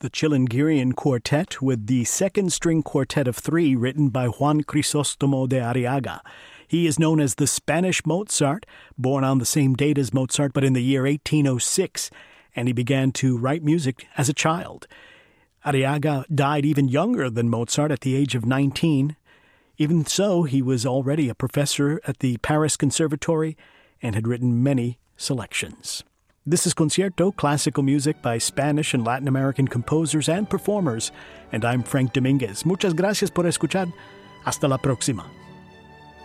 the Chilingirian Quartet with the second string quartet of three written by Juan Crisóstomo de Arriaga. He is known as the Spanish Mozart, born on the same date as Mozart but in the year 1806, and he began to write music as a child. Arriaga died even younger than Mozart at the age of 19. Even so, he was already a professor at the Paris Conservatory and had written many selections. This is Concierto, classical music by Spanish and Latin American composers and performers, and I'm Frank Dominguez. Muchas gracias por escuchar. Hasta la próxima.